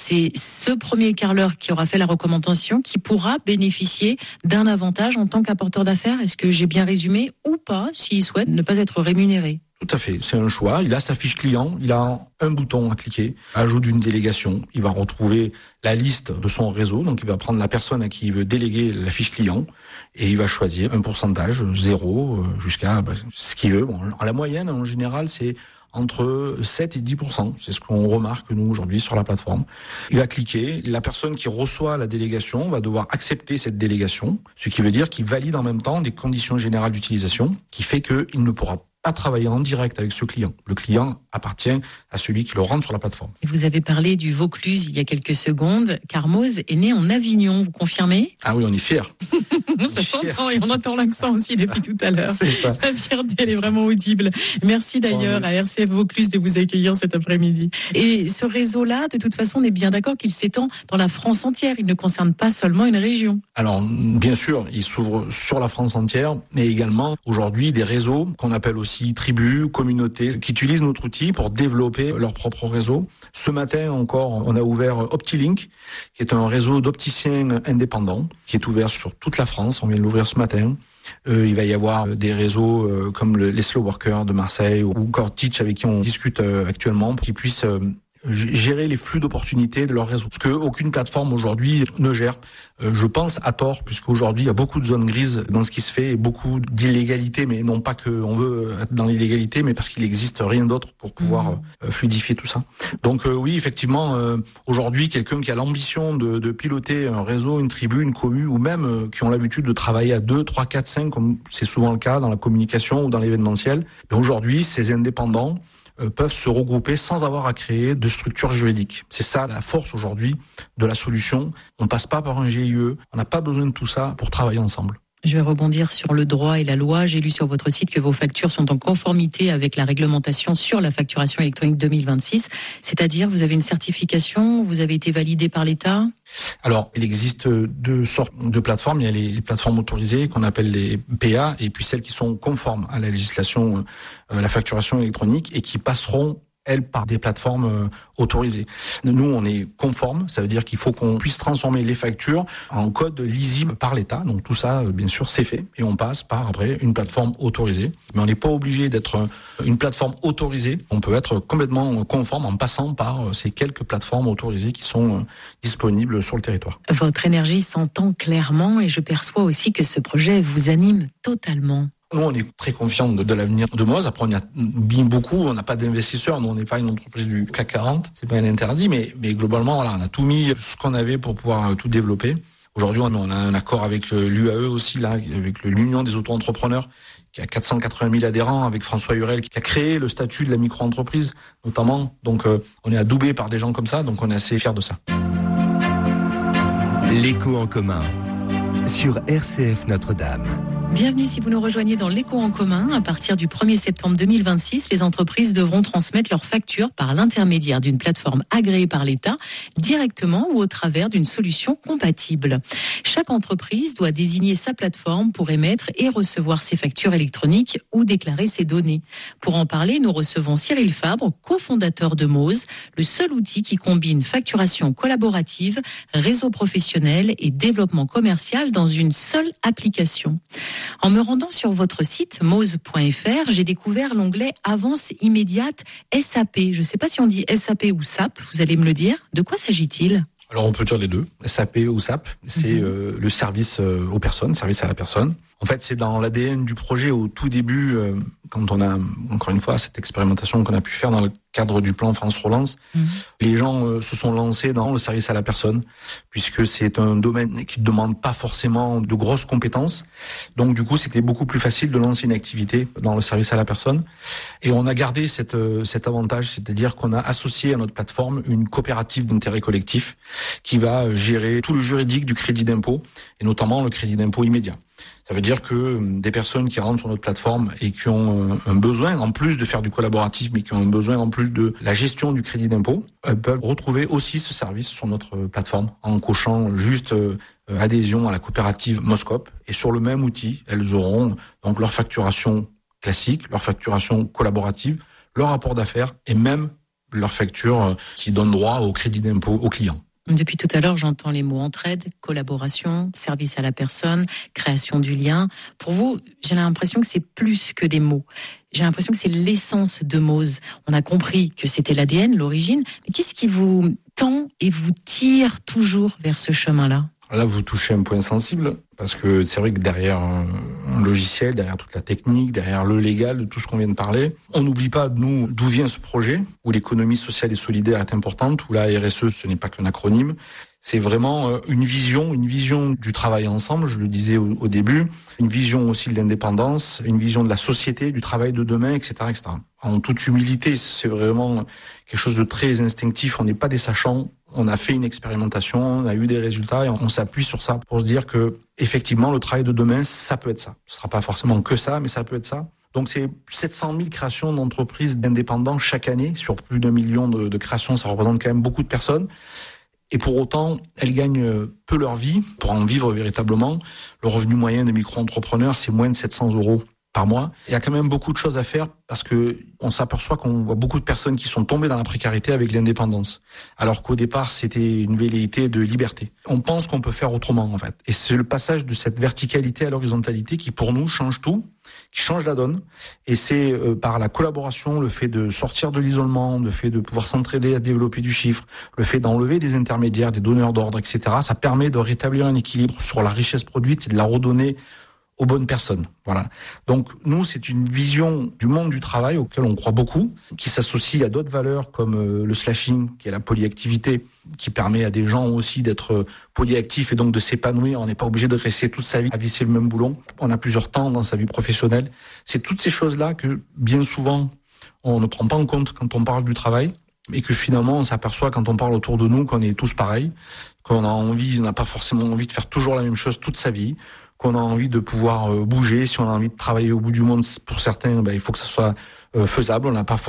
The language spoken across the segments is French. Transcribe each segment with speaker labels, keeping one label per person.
Speaker 1: c'est ce premier carleur qui aura fait la recommandation qui pourra bénéficier d'un avantage en tant qu'apporteur d'affaires. Est-ce que j'ai bien résumé ou pas, s'il souhaite ne pas être rémunéré?
Speaker 2: Tout à fait, c'est un choix. Il a sa fiche client, il a un bouton à cliquer, ajout d'une délégation. Il va retrouver la liste de son réseau, donc il va prendre la personne à qui il veut déléguer la fiche client et il va choisir un pourcentage, 0 jusqu'à ce qu'il veut. Bon, la moyenne, en général, c'est entre 7 et 10%. C'est ce qu'on remarque, nous, aujourd'hui, sur la plateforme. Il va cliquer. La personne qui reçoit la délégation va devoir accepter cette délégation, ce qui veut dire qu'il valide en même temps des conditions générales d'utilisation, qui fait qu'il ne pourra pas travailler en direct avec ce client. Le client appartient à celui qui le rentre sur la plateforme.
Speaker 1: Vous avez parlé du Vaucluse il y a quelques secondes. car Mose est né en Avignon, vous confirmez?
Speaker 2: Ah oui, on est fiers.
Speaker 1: Ça s'entend et on entend l'accent aussi depuis tout à l'heure.
Speaker 2: C'est ça.
Speaker 1: La fierté, elle est vraiment audible. Merci d'ailleurs à RCF Vaucluse de vous accueillir cet après-midi. Et ce réseau-là, de toute façon, on est bien d'accord qu'il s'étend dans la France entière. Il ne concerne pas seulement une région.
Speaker 2: Alors, bien sûr, il s'ouvre sur la France entière, mais également aujourd'hui des réseaux qu'on appelle aussi tribus, communautés, qui utilisent notre outil pour développer leur propre réseau. Ce matin encore, on a ouvert OptiLink, qui est un réseau d'opticiens indépendants, qui est ouvert sur toute la France. On vient de l'ouvrir ce matin. Il va y avoir des réseaux comme les Slow Workers de Marseille ou encore Teach avec qui on discute actuellement, qui puissent gérer les flux d'opportunités de leur réseau. Ce que aucune plateforme aujourd'hui ne gère. Je pense à tort, puisqu'aujourd'hui il y a beaucoup de zones grises dans ce qui se fait et beaucoup d'illégalité, mais non pas qu'on veut être dans l'illégalité, mais parce qu'il n'existe rien d'autre pour pouvoir fluidifier tout ça. Donc oui, effectivement, aujourd'hui, quelqu'un qui a l'ambition de piloter un réseau, une tribu, une commu, ou même qui ont l'habitude de travailler à 2, 3, 4, 5, comme c'est souvent le cas dans la communication ou dans l'événementiel, mais aujourd'hui, ces indépendants peuvent se regrouper sans avoir à créer de structure juridique. C'est ça la force aujourd'hui de la solution. On passe pas par un GIE, on n'a pas besoin de tout ça pour travailler ensemble.
Speaker 1: Je vais rebondir sur le droit et la loi. J'ai lu sur votre site que vos factures sont en conformité avec la réglementation sur la facturation électronique 2026. C'est-à-dire, vous avez une certification, vous avez été validé par l'État?
Speaker 2: Alors, il existe deux sortes de plateformes. Il y a les plateformes autorisées qu'on appelle les PA et puis celles qui sont conformes à la législation, la facturation électronique et qui passeront elles, par des plateformes autorisées. Nous, on est conforme, ça veut dire qu'il faut qu'on puisse transformer les factures en code lisible par l'État. Donc tout ça, bien sûr, c'est fait. Et on passe par, après, une plateforme autorisée. Mais on n'est pas obligé d'être une plateforme autorisée. On peut être complètement conforme en passant par ces quelques plateformes autorisées qui sont disponibles sur le territoire.
Speaker 1: Votre énergie s'entend clairement et je perçois aussi que ce projet vous anime totalement.
Speaker 2: Nous, on est très confiants de l'avenir de Mose. Après, on y a mis beaucoup. On n'a pas d'investisseurs. Nous, on n'est pas une entreprise du CAC 40. C'est pas un interdit, mais globalement, voilà, on a tout mis ce qu'on avait pour pouvoir tout développer. Aujourd'hui, on a un accord avec l'UAE aussi, là, avec l'Union des auto-entrepreneurs, qui a 480 000 adhérents, avec François Hurel, qui a créé le statut de la micro-entreprise, notamment. Donc, on est adoubé par des gens comme ça. Donc, on est assez fiers de ça.
Speaker 3: L'écho en commun sur RCF Notre-Dame.
Speaker 1: Bienvenue si vous nous rejoignez dans l'écho en commun. À partir du 1er septembre 2026, les entreprises devront transmettre leurs factures par l'intermédiaire d'une plateforme agréée par l'État, directement ou au travers d'une solution compatible. Chaque entreprise doit désigner sa plateforme pour émettre et recevoir ses factures électroniques ou déclarer ses données. Pour en parler, nous recevons Cyril Fabre, cofondateur de Mose, le seul outil qui combine facturation collaborative, réseau professionnel et développement commercial dans une seule application. En me rendant sur votre site mose.fr, j'ai découvert l'onglet Avance immédiate SAP. Je ne sais pas si on dit SAP ou SAP, vous allez me le dire. De quoi s'agit-il ?
Speaker 2: Alors on peut dire les deux, SAP ou SAP, c'est le service aux personnes, service à la personne. En fait, c'est dans l'ADN du projet au tout début, quand on a, encore une fois, cette expérimentation qu'on a pu faire dans le cadre du plan France Relance. Les gens se sont lancés dans le service à la personne, puisque c'est un domaine qui ne demande pas forcément de grosses compétences. Donc du coup, c'était beaucoup plus facile de lancer une activité dans le service à la personne. Et on a gardé cet avantage, c'est-à-dire qu'on a associé à notre plateforme une coopérative d'intérêt collectif qui va gérer tout le juridique du crédit d'impôt, et notamment le crédit d'impôt immédiat. Ça veut dire que des personnes qui rentrent sur notre plateforme et qui ont un besoin, en plus de faire du collaboratif, mais qui ont un besoin en plus de la gestion du crédit d'impôt, peuvent retrouver aussi ce service sur notre plateforme en cochant juste adhésion à la coopérative Moscope. Et sur le même outil, elles auront donc leur facturation classique, leur facturation collaborative, leur rapport d'affaires et même leur facture qui donne droit au crédit d'impôt aux clients.
Speaker 1: Depuis tout à l'heure, j'entends les mots entraide, collaboration, service à la personne, création du lien. Pour vous, j'ai l'impression que c'est plus que des mots. J'ai l'impression que c'est l'essence de Mose. On a compris que c'était l'ADN, l'origine. Mais qu'est-ce qui vous tend et vous tire toujours vers ce chemin-là ?
Speaker 2: Là, vous touchez un point sensible, parce que c'est vrai que derrière un logiciel, derrière toute la technique, derrière le légal, de tout ce qu'on vient de parler, on n'oublie pas, nous, d'où vient ce projet, où l'économie sociale et solidaire est importante, où la RSE, ce n'est pas qu'un acronyme. C'est vraiment une vision du travail ensemble, je le disais au début, une vision aussi de l'indépendance, une vision de la société, du travail de demain, etc., etc. En toute humilité, c'est vraiment quelque chose de très instinctif, on n'est pas des sachants. On a fait une expérimentation, on a eu des résultats et on s'appuie sur ça pour se dire que effectivement le travail de demain, ça peut être ça. Ce sera pas forcément que ça, mais ça peut être ça. Donc c'est 700 000 créations d'entreprises d'indépendants chaque année sur plus d'1 million de créations. Ça représente quand même beaucoup de personnes. Et pour autant, elles gagnent peu leur vie pour en vivre véritablement. Le revenu moyen des micro-entrepreneurs, c'est moins de 700 € par mois. Il y a quand même beaucoup de choses à faire parce que on s'aperçoit qu'on voit beaucoup de personnes qui sont tombées dans la précarité avec l'indépendance. Alors qu'au départ, c'était une velléité de liberté. On pense qu'on peut faire autrement, en fait. Et c'est le passage de cette verticalité à l'horizontalité qui, pour nous, change tout, qui change la donne. Et c'est par la collaboration, le fait de sortir de l'isolement, le fait de pouvoir s'entraider à développer du chiffre, le fait d'enlever des intermédiaires, des donneurs d'ordre, etc. Ça permet de rétablir un équilibre sur la richesse produite et de la redonner aux bonnes personnes. Voilà. Donc nous, c'est une vision du monde du travail auquel on croit beaucoup, qui s'associe à d'autres valeurs comme le slashing, qui est la polyactivité, qui permet à des gens aussi d'être polyactifs et donc de s'épanouir. On n'est pas obligé de rester toute sa vie à visser le même boulon. On a plusieurs temps dans sa vie professionnelle. C'est toutes ces choses-là que bien souvent on ne prend pas en compte quand on parle du travail, et que finalement on s'aperçoit quand on parle autour de nous qu'on est tous pareils, qu'on n'a pas forcément envie de faire toujours la même chose toute sa vie, qu'on a envie de pouvoir bouger, si on a envie de travailler au bout du monde, pour certains, il faut que ça soit faisable.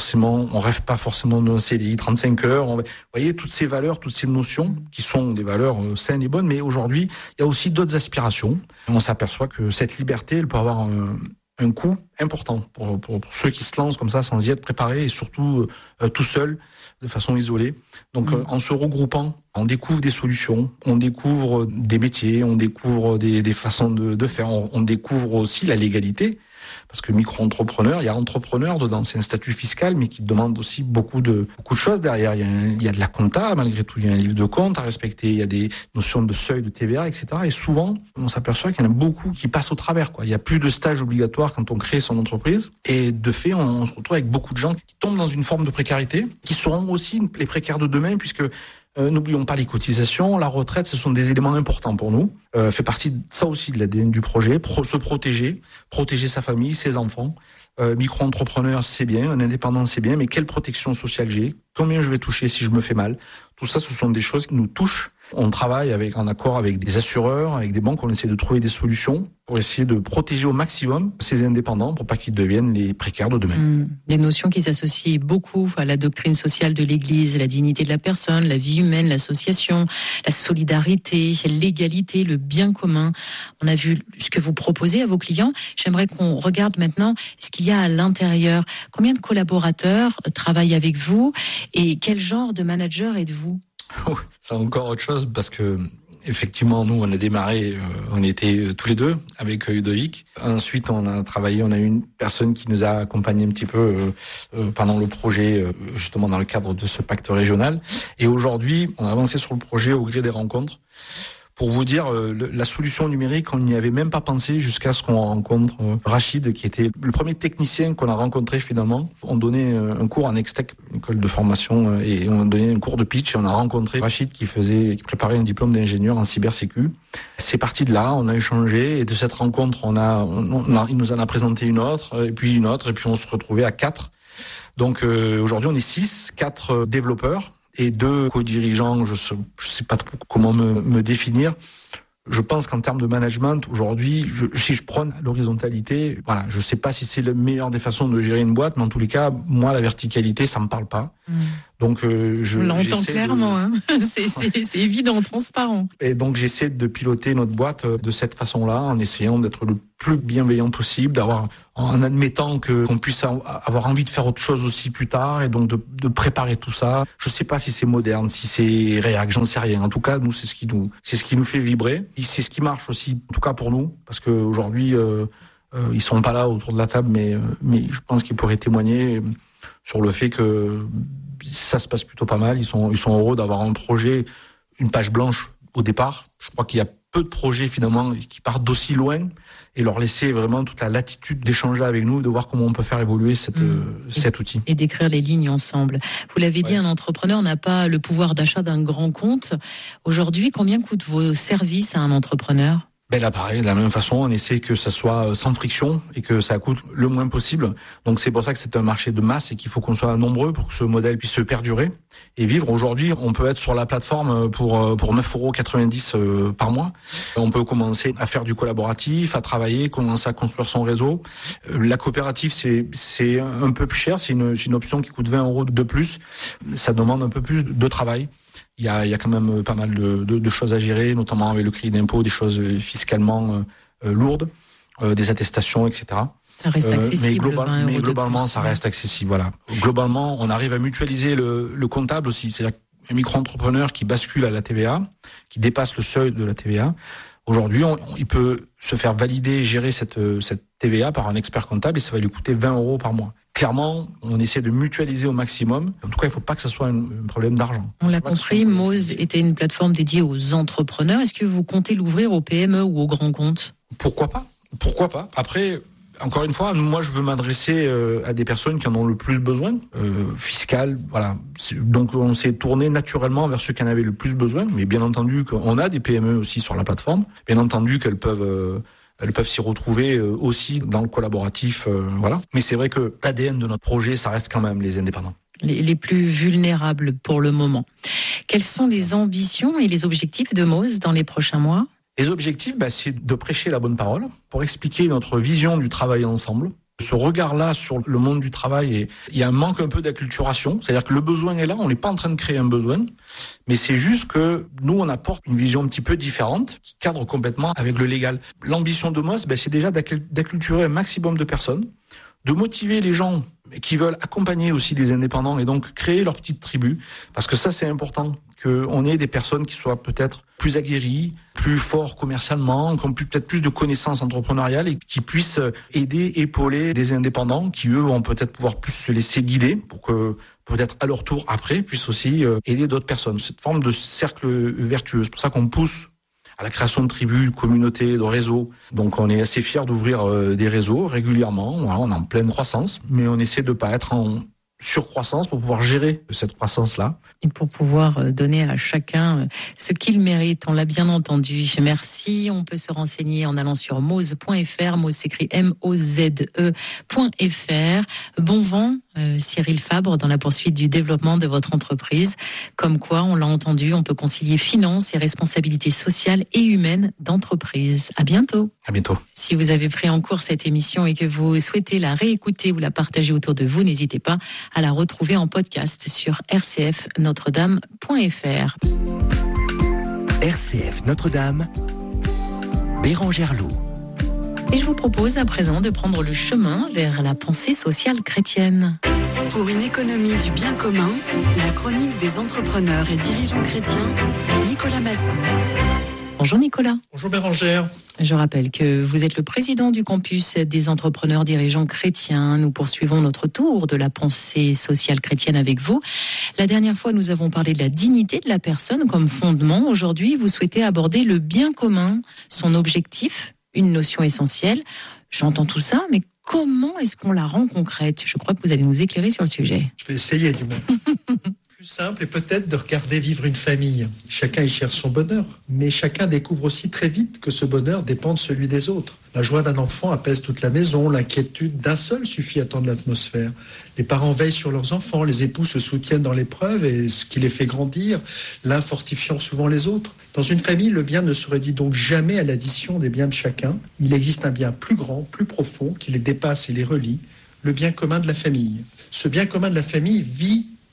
Speaker 2: On rêve pas forcément d'un CDI 35 heures. Vous voyez, toutes ces valeurs, toutes ces notions qui sont des valeurs saines et bonnes, mais aujourd'hui, il y a aussi d'autres aspirations. On s'aperçoit que cette liberté, elle peut avoir un coût important pour ceux qui se lancent comme ça sans y être préparés et surtout tout seul, de façon isolée. Donc en se regroupant, on découvre des solutions, on découvre des métiers, on découvre des façons de faire, on découvre aussi la légalité. Parce que micro-entrepreneur, il y a entrepreneur dedans, c'est un statut fiscal, mais qui demande aussi beaucoup de choses derrière. Il y a de la compta, malgré tout, il y a un livre de compte à respecter, il y a des notions de seuil de TVA, etc. Et souvent, on s'aperçoit qu'il y en a beaucoup qui passent au travers, quoi. Il n'y a plus de stage obligatoire quand on crée son entreprise. Et de fait, on se retrouve avec beaucoup de gens qui tombent dans une forme de précarité, qui seront aussi les précaires de demain, puisque n'oublions pas les cotisations, la retraite, ce sont des éléments importants pour nous. Fait partie de ça aussi de l'ADN du projet, se protéger sa famille, ses enfants. Micro-entrepreneur, c'est bien, un indépendant, c'est bien, mais quelle protection sociale j'ai ? Combien je vais toucher si je me fais mal ? Tout ça, ce sont des choses qui nous touchent. On travaille en accord avec des assureurs, avec des banques, on essaie de trouver des solutions pour essayer de protéger au maximum ces indépendants pour pas qu'ils deviennent les précaires de demain.
Speaker 1: Des notions qui s'associent beaucoup à la doctrine sociale de l'Église, la dignité de la personne, la vie humaine, l'association, la solidarité, l'égalité, le bien commun. On a vu ce que vous proposez à vos clients. J'aimerais qu'on regarde maintenant ce qu'il y a à l'intérieur. Combien de collaborateurs travaillent avec vous et quel genre de manager êtes-vous ?
Speaker 2: C'est encore autre chose parce que effectivement, nous, on a démarré, on était tous les deux avec Ludovic. Ensuite, on a eu une personne qui nous a accompagnés un petit peu pendant le projet, justement dans le cadre de ce pacte régional. Et aujourd'hui, on a avancé sur le projet au gré des rencontres. Pour vous dire, la solution numérique, on n'y avait même pas pensé jusqu'à ce qu'on rencontre Rachid, qui était le premier technicien qu'on a rencontré finalement. On donnait un cours en Extech, école de formation, et on donnait un cours de pitch. Et on a rencontré Rachid qui préparait un diplôme d'ingénieur en cybersécu. C'est parti de là, on a échangé, et de cette rencontre, il nous en a présenté une autre, et puis on se retrouvait à 4. Donc aujourd'hui, on est 4 développeurs. Et 2 co-dirigeants, je sais pas trop comment me définir. Je pense qu'en termes de management, aujourd'hui, si je prône l'horizontalité, voilà, je sais pas si c'est la meilleure des façons de gérer une boîte, mais en tous les cas, moi, la verticalité, ça me parle pas. Donc,
Speaker 1: on l'entend clairement, c'est évident, transparent.
Speaker 2: Et donc, j'essaie de piloter notre boîte de cette façon-là, en essayant d'être le plus bienveillant possible, en admettant qu'on puisse avoir envie de faire autre chose aussi plus tard, et donc de préparer tout ça. Je sais pas si c'est moderne, si c'est réac, j'en sais rien. En tout cas, nous, c'est ce qui nous fait vibrer. Et c'est ce qui marche aussi, en tout cas pour nous, parce qu'aujourd'hui, ils sont pas là autour de la table, mais je pense qu'ils pourraient témoigner sur le fait que ça se passe plutôt pas mal. Ils sont heureux d'avoir un projet, une page blanche au départ. Je crois qu'il y a peu de projets finalement qui partent d'aussi loin, et leur laisser vraiment toute la latitude d'échanger avec nous, de voir comment on peut faire évoluer cet outil. Et
Speaker 1: d'écrire les lignes ensemble. Vous l'avez dit, un entrepreneur n'a pas le pouvoir d'achat d'un grand compte. Aujourd'hui, combien coûtent vos services à un entrepreneur ?
Speaker 2: Là, pareil, de la même façon, on essaie que ça soit sans friction et que ça coûte le moins possible. Donc c'est pour ça que c'est un marché de masse et qu'il faut qu'on soit nombreux pour que ce modèle puisse se perdurer et vivre. Aujourd'hui, on peut être sur la plateforme pour 9,90 € par mois. On peut commencer à faire du collaboratif, à travailler, commencer à construire son réseau. La coopérative, c'est un peu plus cher, c'est une option qui coûte 20 € de plus. Ça demande un peu plus de travail. Il y a quand même pas mal de choses à gérer, notamment avec le crédit d'impôt, des choses fiscalement lourdes, des attestations, etc.
Speaker 1: Ça reste accessible.
Speaker 2: Mais globalement, ça reste accessible. Voilà. Globalement, on arrive à mutualiser le comptable aussi. C'est-à-dire qu'un micro-entrepreneur qui bascule à la TVA, qui dépasse le seuil de la TVA, aujourd'hui, il peut se faire valider et gérer cette TVA par un expert comptable, et ça va lui coûter 20 € par mois. Clairement, on essaie de mutualiser au maximum. En tout cas, il ne faut pas que ce soit un problème d'argent.
Speaker 1: On l'a compris, Moz était une plateforme dédiée aux entrepreneurs. Est-ce que vous comptez l'ouvrir aux PME ou aux grands comptes ?
Speaker 2: Pourquoi pas ? Après, encore une fois, moi, je veux m'adresser à des personnes qui en ont le plus besoin, fiscales, voilà. Donc, on s'est tourné naturellement vers ceux qui en avaient le plus besoin. Mais bien entendu, qu'on a des PME aussi sur la plateforme. Bien entendu qu'elles peuvent s'y retrouver aussi dans le collaboratif, voilà. Mais c'est vrai que l'ADN de notre projet, ça reste quand même les indépendants.
Speaker 1: Les plus vulnérables pour le moment. Quelles sont les ambitions et les objectifs de Moz dans les prochains mois ?
Speaker 2: Les objectifs, c'est de prêcher la bonne parole pour expliquer notre vision du travail ensemble. Ce regard-là sur le monde du travail, et il y a un manque un peu d'acculturation, c'est-à-dire que le besoin est là, on n'est pas en train de créer un besoin, mais c'est juste que nous, on apporte une vision un petit peu différente, qui cadre complètement avec le légal. L'ambition de Moz, c'est déjà d'acculturer un maximum de personnes, de motiver les gens qui veulent accompagner aussi les indépendants et donc créer leur petite tribu, parce que ça, c'est important, qu'on ait des personnes qui soient peut-être plus aguerries, plus forts commercialement, qui ont peut-être plus de connaissances entrepreneuriales et qui puissent aider, épauler des indépendants qui, eux, vont peut-être pouvoir plus se laisser guider pour que, peut-être à leur tour, après, puissent aussi aider d'autres personnes. Cette forme de cercle vertueux. C'est pour ça qu'on pousse à la création de tribus, de communautés, de réseaux. Donc on est assez fiers d'ouvrir des réseaux régulièrement. Voilà, on est en pleine croissance, mais on essaie de pas être en surcroissance pour pouvoir gérer cette croissance-là.
Speaker 1: Et pour pouvoir donner à chacun ce qu'il mérite, on l'a bien entendu. Merci, on peut se renseigner en allant sur moz.fr, Moz s'écrit MOZE.fr. Bon vent, Cyril Fabre, dans la poursuite du développement de votre entreprise. Comme quoi, on l'a entendu, on peut concilier finances et responsabilités sociales et humaines d'entreprise. À bientôt.
Speaker 2: À bientôt.
Speaker 1: Si vous avez pris en cours cette émission et que vous souhaitez la réécouter ou la partager autour de vous, n'hésitez pas à la retrouver en podcast sur rcfnotredame.fr.
Speaker 3: RCF Notre-Dame, Bérangère Loup.
Speaker 1: Et je vous propose à présent de prendre le chemin vers la pensée sociale chrétienne.
Speaker 4: Pour une économie du bien commun, la chronique des entrepreneurs et dirigeants chrétiens, Nicolas Masson.
Speaker 1: Bonjour Nicolas.
Speaker 5: Bonjour Bérangère.
Speaker 1: Je rappelle que vous êtes le président du campus des entrepreneurs dirigeants chrétiens. Nous poursuivons notre tour de la pensée sociale chrétienne avec vous. La dernière fois, nous avons parlé de la dignité de la personne comme fondement. Aujourd'hui, vous souhaitez aborder le bien commun, son objectif, une notion essentielle. J'entends tout ça, mais comment est-ce qu'on la rend concrète ? Je crois que vous allez nous éclairer sur le sujet.
Speaker 5: Je vais essayer du moins. Plus simple est peut-être de regarder vivre une famille. Chacun y cherche son bonheur, mais chacun découvre aussi très vite que ce bonheur dépend de celui des autres. La joie d'un enfant apaise toute la maison, l'inquiétude d'un seul suffit à tendre l'atmosphère. Les parents veillent sur leurs enfants, les époux se soutiennent dans l'épreuve et ce qui les fait grandir, l'un fortifiant souvent les autres. Dans une famille, le bien ne se réduit donc jamais à l'addition des biens de chacun. Il existe un bien plus grand, plus profond, qui les dépasse et les relie, le bien commun de la famille. Ce bien commun de la famille vit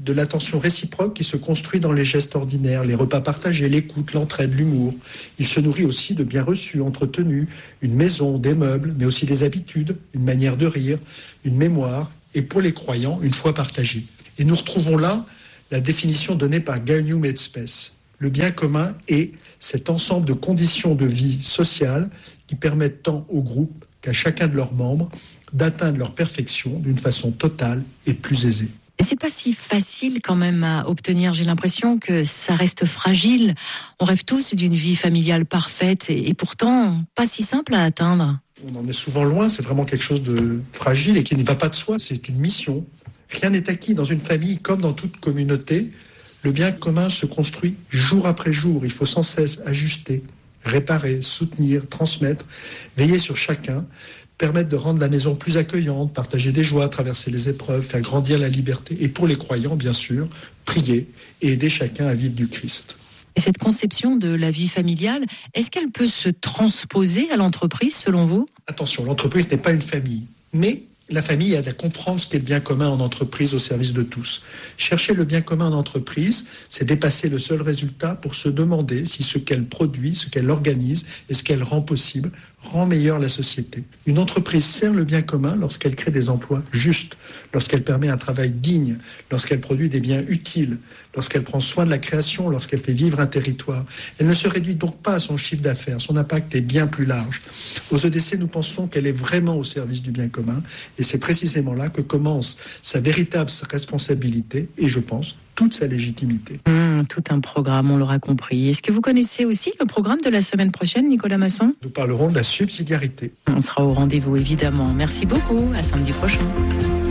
Speaker 5: de l'attention réciproque qui se construit dans les gestes ordinaires, les repas partagés, l'écoute, l'entraide, l'humour. Il se nourrit aussi de biens reçus, entretenus, une maison, des meubles, mais aussi des habitudes, une manière de rire, une mémoire, et pour les croyants, une foi partagée. Et nous retrouvons là la définition donnée par Gayam Headspace. Le bien commun est cet ensemble de conditions de vie sociale qui permettent tant au groupe qu'à chacun de leurs membres d'atteindre leur perfection d'une façon totale et plus aisée.
Speaker 1: Et c'est pas si facile quand même à obtenir. J'ai l'impression que ça reste fragile. On rêve tous d'une vie familiale parfaite et pourtant pas si simple à atteindre.
Speaker 5: On en est souvent loin, c'est vraiment quelque chose de fragile et qui ne va pas de soi, c'est une mission. Rien n'est acquis dans une famille comme dans toute communauté. Le bien commun se construit jour après jour. Il faut sans cesse ajuster, réparer, soutenir, transmettre, veiller sur chacun, permettre de rendre la maison plus accueillante, partager des joies, traverser les épreuves, faire grandir la liberté. Et pour les croyants, bien sûr, prier et aider chacun à vivre du Christ.
Speaker 1: Et cette conception de la vie familiale, est-ce qu'elle peut se transposer à l'entreprise, selon vous ?
Speaker 5: Attention, l'entreprise n'est pas une famille, mais la famille aide à comprendre ce qu'est le bien commun en entreprise au service de tous. Chercher le bien commun en entreprise, c'est dépasser le seul résultat pour se demander si ce qu'elle produit, ce qu'elle organise et ce qu'elle rend possible rend meilleure la société. Une entreprise sert le bien commun lorsqu'elle crée des emplois justes, lorsqu'elle permet un travail digne, lorsqu'elle produit des biens utiles, lorsqu'elle prend soin de la création, lorsqu'elle fait vivre un territoire. Elle ne se réduit donc pas à son chiffre d'affaires, son impact est bien plus large. Aux EDC, nous pensons qu'elle est vraiment au service du bien commun et c'est précisément là que commence sa véritable responsabilité et, je pense, toute sa légitimité.
Speaker 1: Tout un programme, on l'aura compris. Est-ce que vous connaissez aussi le programme de la semaine prochaine, Nicolas Masson ?
Speaker 5: Nous parlerons de la subsidiarité.
Speaker 1: On sera au rendez-vous, évidemment. Merci beaucoup, à samedi prochain.